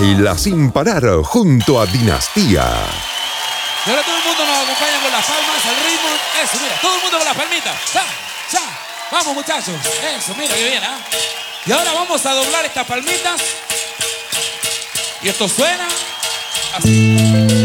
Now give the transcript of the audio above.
Baila sin parar junto a Dinastía. Y ahora todo el mundo nos acompaña con las palmas, el ritmo. Eso, mira, todo el mundo con las palmitas. ¡Cha! ¡Cha! Vamos, muchachos. Eso, mira que bien, ¿ah? Y ahora vamos a doblar estas palmitas. Y esto suena así.